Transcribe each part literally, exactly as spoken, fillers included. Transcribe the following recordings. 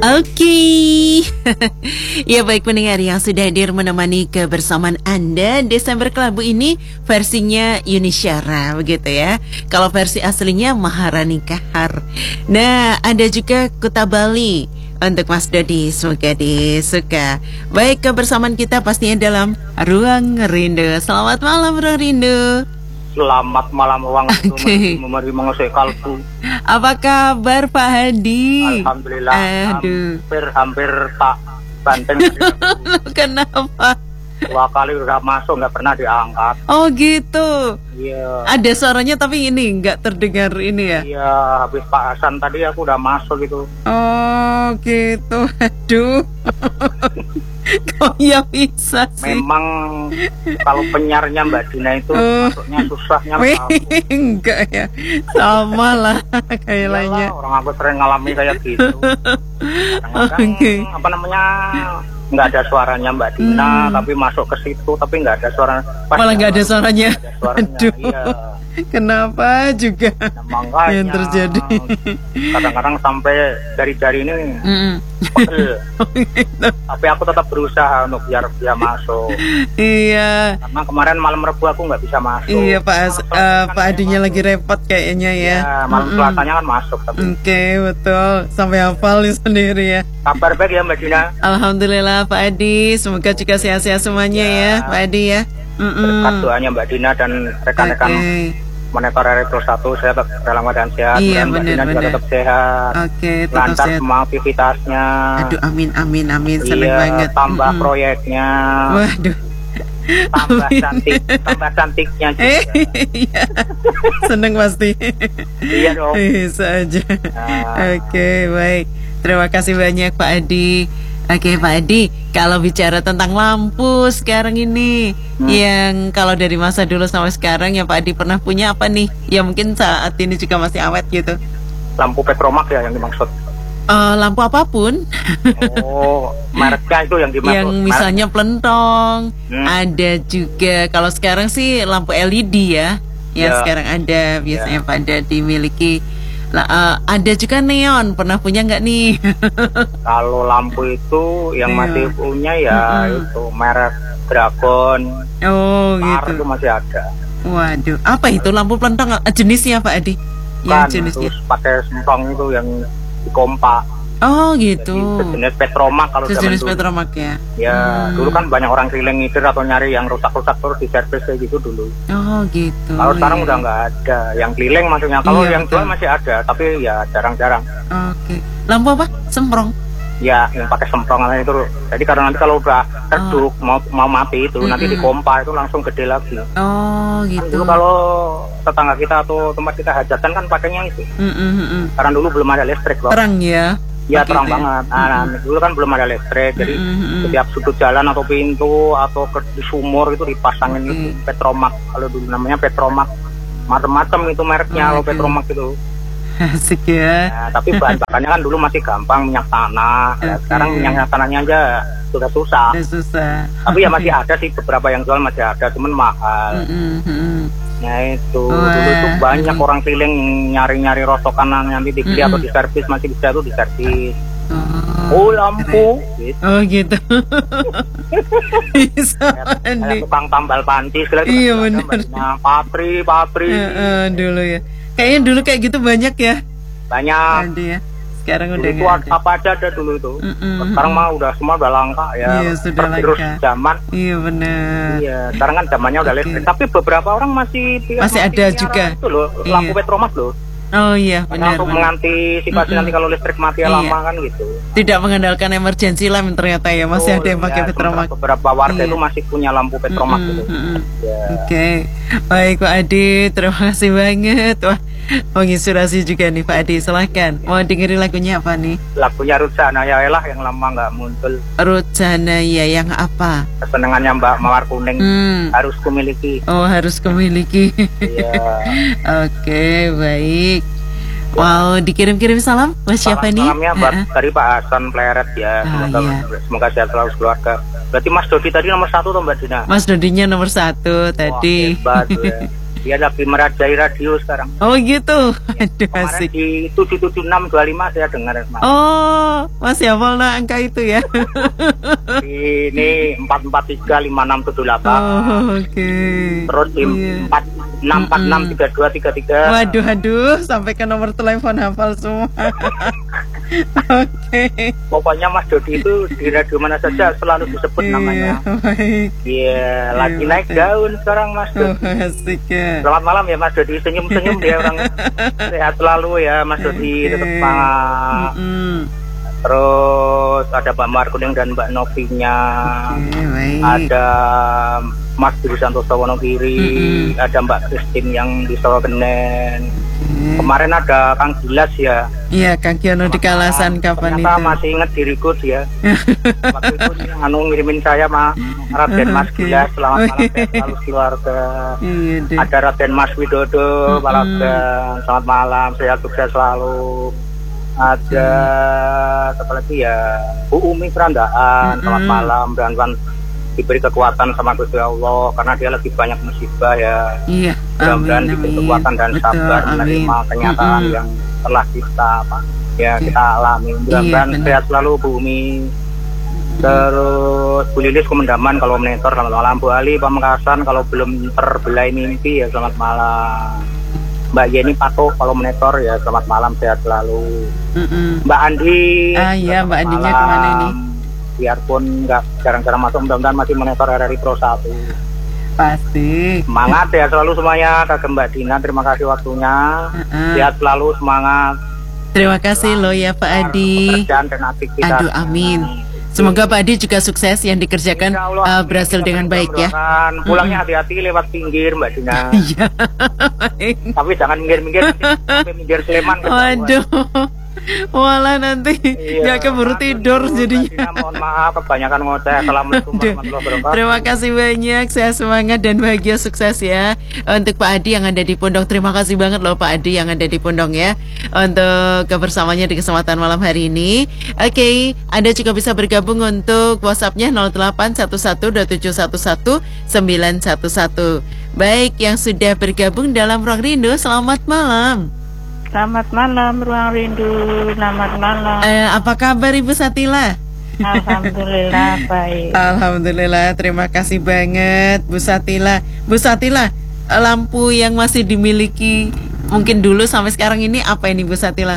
Oke. Ya baik pendengar yang sudah hadir menemani kebersamaan Anda Desember Kelabu ini versinya Yuni Syara begitu ya. Kalau versi aslinya Maharani Kahar. Nah ada juga Kuta Bali untuk Mas Dodi, semoga disuka. Baik kebersamaan kita pastinya dalam Ruang Rindu. Selamat malam Ruang Rindu. Selamat malam Ruang Rindu. Okay. Memari mengusik kalbu. Apa kabar Pak Hadi? Alhamdulillah. Aduh. Hampir-hampir tak banteng. Kenapa? Dua kali udah masuk nggak pernah diangkat. Oh gitu. Iya. Ada suaranya tapi ini nggak terdengar ini ya? Iya, habis Pak Hasan tadi aku udah masuk gitu. Oh gitu. Aduh. Kok ya bisa sih? Memang kalau penyiarnya Mbak Dina itu uh, masuknya susahnya. Wih, enggak ya. Sama lah kayak lainnya. Orang aku sering ngalami kayak gitu. Kadang-kadang Okay. apa namanya nggak ada suaranya Mbak Dina, hmm. tapi masuk ke situ tapi nggak ada suara. Malah nggak ada suaranya. Ada suaranya. Aduh. Iya. Kenapa juga nah, yang terjadi? Kadang-kadang sampai jari-jari ini mm. pegel. Tapi aku tetap berusaha untuk biar dia masuk. Iya. Karena kemarin malam Rebu aku nggak bisa masuk. Iya Pak As, uh, Pak Adinya lagi repot kayaknya ya. Iya, malam mm-mm. Selatanya kan masuk. Tapi... Oke okay, betul. Sampai hafal sendiri ya. Kabar baik ya Mbak Dina. Alhamdulillah Pak Adi. Semoga juga sehat-sehat semuanya ya, ya Pak Adi ya. Berkat doanya Mbak Dina dan rekan-rekan okay. Monitor R P satu saya tetap dalam keadaan sehat. Iya, Mbak bener, Dina bener. juga tetap sehat. Oke, okay, tetap lancar sehat. Semua aktivitasnya. Aduh, amin, amin, amin. Seneng iya, banget. Tambah mm-hmm. proyeknya. Waduh. Tambah cantik, tambah cantiknya juga. Iya. Seneng pasti. Iya dong. Bisa aja. Nah. Oke, okay, baik. Terima kasih banyak Pak Adi. Oke Pak Adi, kalau bicara tentang lampu sekarang ini hmm. yang kalau dari masa dulu sampai sekarang yang Pak Adi pernah punya apa nih? Ya mungkin saat ini juga masih awet gitu. Lampu Petromax ya yang dimaksud? Uh, lampu apapun. Oh, mereknya itu yang dimaksud? Yang misalnya pelentong, hmm. ada juga kalau sekarang sih lampu L E D ya. Yang ya. Sekarang ada biasanya ya. Pada dimiliki. Nah, uh, ada juga neon, pernah punya nggak nih? Kalau lampu itu yang neon. Masih punya ya mm-hmm. itu merek Dragon. Oh Star gitu. Itu masih ada. Waduh, apa itu lampu pelentong? Jenisnya Pak Adi? Kan, yang jenisnya? Terus pakai semprong itu yang di kompa. Oh gitu. Jadi, sejenis Petromax kalau sejenis Petromax ya. Ya, hmm. dulu kan banyak orang keliling ngider atau nyari yang rusak-rusak terus di servis kayak gitu dulu. Oh gitu. Kalau ya. Sekarang udah nggak ada yang keliling maksudnya. Kalau iya, yang jual masih ada, tapi ya jarang-jarang. Oke. Lampu apa? Semprong. Ya, yang pakai semprong itu. Jadi karena nanti kalau udah redup oh. mau mau mati itu, mm-hmm. nanti di kompa itu langsung gede lagi. Oh gitu. Kan dulu kalau tetangga kita atau tempat kita hajatan kan pakainya itu. Mm-hmm. Karena dulu belum ada listrik loh. Terang ya. Ya terang ya? Banget. Nah, mm-hmm. dulu kan belum ada listrik, jadi mm-hmm. setiap sudut jalan atau pintu atau ke di sumur itu dipasangin okay. itu Petromax. Kalau dulu namanya Petromax, macam-macam itu mereknya kalau okay. Petromax itu. Asik ya. Nah, tapi bahan bakarnya kan dulu masih gampang, minyak tanah. Okay. Nah, sekarang minyak tanahnya aja sudah susah. Sudah susah. Tapi ya masih ada sih beberapa yang jual masih ada, cuman mahal. Mm-hmm. Nah itu oh, dulu itu banyak mm. orang keliling nyari-nyari rosokan nanti dibeli mm-hmm. atau di servis masih bisa tuh di servis. Oh, oh lampu. Gitu. Oh gitu. Bisa. Kayak tukang tambal panti segala. Iya benar. Patri, patri. Uh, uh, dulu ya. Kayaknya dulu kayak gitu banyak ya. Banyak. Ada ya. Sekarang dulu udah itu ada. Apa aja ada dulu itu. Mm-mm. Sekarang mah udah semua udah langka ya. Iya sudah terus langka. Zaman. Iya benar. Iya. Sekarang kan zamannya udah okay. listrik. Tapi beberapa orang masih masih, masih ada juga. Itu loh. Iya. Lampu Petromax loh. Oh iya benar. Untuk mengantisipasi mm-hmm. nanti kalau listrik mati iya. lama kan gitu. Tidak mengandalkan emergency lamp ternyata ya masih oh, ada yang pakai ya, Petromax. Beberapa warga iya. itu masih punya lampu Petromax mm-hmm. gitu. Mm-hmm. Ya. Oke, okay. Baik Pak Adi, terima kasih banget. Wah, menginspirasi juga nih Pak Adi. Silahkan. Mau dengerin lagunya apa nih? Lagunya Ruth Sahanaya lah yang lama nggak muncul. Ruth Sahanaya yang apa? Kesenangannya Mbak Mawar Kuning hmm. harus kumiliki. Oh harus kumiliki. Iya. Oke okay, baik. Wow, dikirim-kirim salam buat siapa nih? Salamnya buat uh-huh. dari Pak Hasan Pleret ya. Semoga, ah, iya. semoga sehat selalu keluarga. Berarti Mas Dodi tadi nomor satu tuh Mbak Dina? Mas Dodinya nomor satu tadi. Wah, hebat, ya. Dia lagi merajai radio sekarang. Oh gitu. Aduh, Kemarin asik. di tujuh tujuh enam dua lima saya dengar. Mas. Oh, masih hafal nah angka itu ya. Ini empat empat tiga lima enam tujuh delapan. Oh, oke. Okay. Terus di Iya. empat enam empat enam tiga dua tiga tiga. Waduh, aduh, sampai ke nomor telepon hafal semua. Oke. Okay. Pokoknya Mas Dodi itu di radio mana saja selalu disebut Iya, namanya. baik. Iya, lagi Iya, naik betul. daun sekarang Mas Oh, Dodi. asik ya. Selamat malam ya Mas Dodi, senyum-senyum dia orang sehat selalu ya Mas Dodi, tetap semangat. Mm-mm. Terus ada Mbak Markuning dan Mbak Novinya. Oke, baik. Ada Mas Budi Santoso Wonogiri, Mm-mm. ada Mbak Christine yang di Sawagenen. Oke. Kemarin ada Kang Gilas ya. Iya, Kang Giono di Kalasan kapan Ternyata itu? masih ingat diriku dia. Waktu itu sih anu ngirimin saya mah Raden Mas Oke. Gilas, selamat Oh, malam iya. sehat selalu keluarga. Iya deh. Ada Raden Mas Widodo, Mm-mm. Palagan, selamat malam, sehat sukses selalu. Ada apa lagi ya, Bu Umi Perandaan, selamat Mm-mm. malam, dan diberi kekuatan sama Gusti Allah karena dia lagi banyak musibah ya. Iya, Mudah-mudahan amin, diberi amin. kekuatan dan Betul, sabar amin. menerima kenyataan Mm-mm. yang telah kita apa ya Oke. kita alami. Mudah-mudahan Iya, benar. sehat selalu Bu Umi. Terus Bu Lilis Komendaman kalau monitor, selamat malam. Bu Ali Pamekasan kalau belum terbelai mimpi ya selamat malam. Mbak Yeni Pato kalau monitor ya selamat malam, sehat selalu. Mm-mm. Mbak Andi. Ah, iya, selamat Mbak Andinya malam. kemana ini? Biarpun nggak jarang-jarang masuk, mudah-mudahan masih monitor R R I Pro satu. Pasti. Semangat ya selalu semuanya. Kakak Mbak Dina, terima kasih waktunya. Uh-uh. Sehat selalu, semangat. Terima kasih loh ya Pak Adi. Pekerjaan dan aktivitas. Aduh, amin. Semoga Pak Adi juga sukses yang dikerjakan Insya Allah, uh, berhasil kita dengan baik ya. mudah-mudahan. Pulangnya hati-hati lewat pinggir Mbak Dina. Iya. Baik. Tapi jangan minggir-minggir, sampai minggir Sleman. ketahuan. Waduh. Walah nanti Iya, nggak keburu matur tidur nuwun, Mbak jadinya. Dina, mohon maaf kebanyakan ngoceh. Assalamualaikum Aduh. warahmatullahi wabarakatuh. Terima kasih banyak, saya semangat dan bahagia sukses ya. Untuk Pak Adi yang ada di Pondok, terima kasih banget loh Pak Adi yang ada di Pondok ya, untuk kebersamaannya di kesempatan malam hari ini. Oke, Anda juga bisa bergabung untuk WhatsApp-nya nol delapan satu satu dua tujuh satu satu sembilan satu satu. Baik, yang sudah bergabung dalam Ruang Rindu, selamat malam. Selamat malam Ruang Rindu, selamat malam. Eh, apa kabar Ibu Satila? Alhamdulillah baik. Alhamdulillah, terima kasih banget Bu Satila. Bu Satila, lampu yang masih dimiliki mungkin dulu sampai sekarang ini apa ini Bu Satila?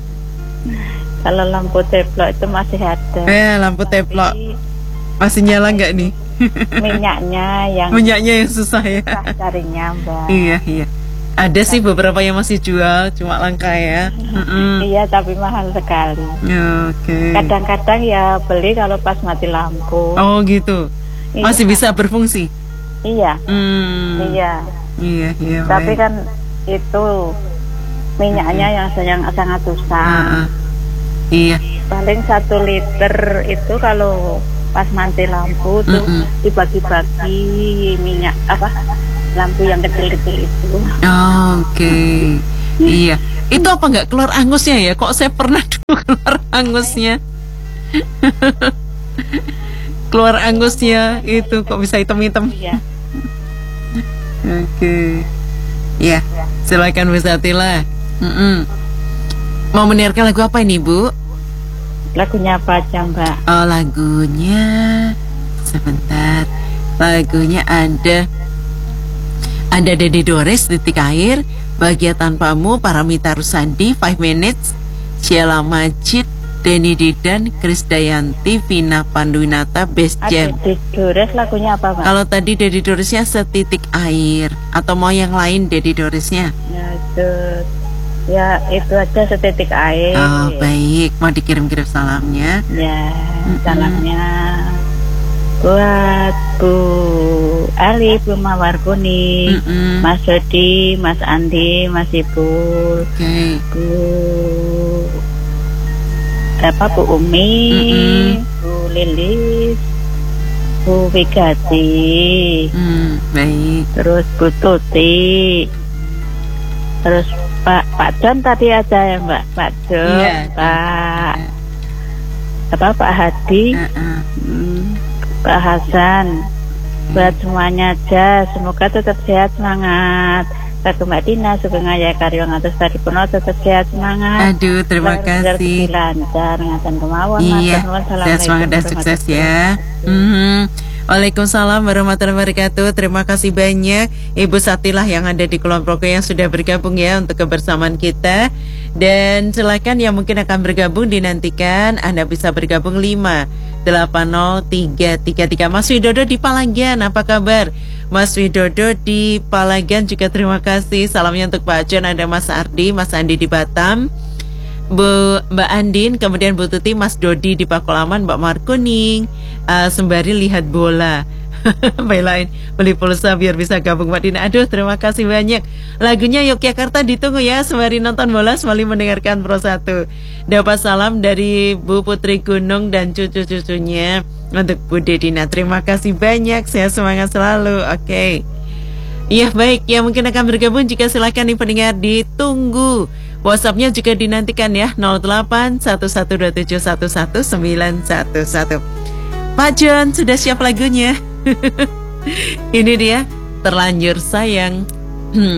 Kalau lampu teplok itu masih ada. Eh, lampu teplok Tapi masih nyala nggak nih? minyaknya yang Minyaknya yang susah ya. susah carinya Mbak. Iya, iya. Ada sih beberapa yang masih jual, cuma langka ya. Mm-mm. Iya tapi mahal sekali. Oke. Kadang-kadang ya beli kalau pas mati lampu. Oh gitu. Iya. Masih bisa berfungsi. Iya, Hmm. iya. Iya, iya. Tapi baik. kan itu minyaknya yang yang sangat susah. Ah, ah. Iya. Paling satu liter itu kalau pas mati lampu tuh Mm-mm. dibagi-bagi minyak apa lampu yang kecil-kecil itu. Oh, oke. Iya. Itu apa nggak keluar angusnya ya? Kok saya pernah dulu keluar angusnya? Keluar angusnya itu kok bisa hitam-hitam? Iya. Oke. Ya, silakan Bu Satila. Mm-mm. Mau mendengarkan lagu apa ini, Bu? Lagunya apa aja Mbak? Oh, lagunya sebentar. Lagunya ada ada Dede Dores, Titik Air, Bahagia Tanpamu, Paramita Rusandi, Five Minutes, Sheila Majid, Denny Didan, Krisdayanti, Vina Panduwinata, Best Jam. Ada di Dores lagunya apa Mbak? Kalau tadi Dedi Dorisnya Setitik Air, atau mau yang lain Dedi Dorisnya? Ya itu, ya itu aja Setitik Air. Oh, baik, mau dikirim-kirim salamnya. Ya, Mm-mm. salamnya buat Bu Ali, Bu Mawar Kuning, Mm-mm. Mas Dodi, Mas Andi, Mas Ipul, Oke. Bu apa Bu Umi, Mm-mm. Bu Lilis, Bu Wigati, Hmm, baik. terus Bu Tuti, terus Pak Pak John tadi aja ya Mbak, Pak John, Iya. Pak apa Pak Hadi, Uh-uh. hmm, Pak Hasan, buat semuanya aja. Semoga tetap sehat, semangat. Satu Mbak Dina, Sugeng Ayah Karyong atas tadi penuh tetap sehat, semangat. Aduh, terima kasih. Lancar, ngatan kemauan. Iya, sehat, semangat dan sukses ya. Mm-hmm. Waalaikumsalam warahmatullahi wabarakatuh. Terima kasih banyak Ibu Satilah yang ada di Kulon Progo yang sudah bergabung ya untuk kebersamaan kita. Dan silakan yang mungkin akan bergabung dinantikan Anda bisa bergabung lima delapan nol tiga tiga tiga. Mas Widodo di Palagan, apa kabar? Mas Widodo di Palagan juga terima kasih. Salamnya untuk Pak John, ada Mas Ardi, Mas Andi di Batam, Bu Mbak Andin, kemudian Bu Tuti, Mas Dodi di Pakolaman, Mbak Markuning, uh, sembari lihat bola. Belain beli pulsa biar bisa gabung Mbak Dina. Aduh, terima kasih banyak. Lagunya Yogyakarta ditunggu ya, sembari nonton bola, sembari mendengarkan Pro satu. Dapat salam dari Bu Putri Gunung dan cucu-cucunya untuk Bu Dedina. Terima kasih banyak, saya semangat selalu. Oke okay. Iya baik, yang mungkin akan bergabung juga silakan nih pendengar, ditunggu. WhatsAppnya juga dinantikan ya, nol delapan satu satu dua tujuh satu satu sembilan satu satu. Pak John sudah siap lagunya. Ini dia, Terlanjur Sayang.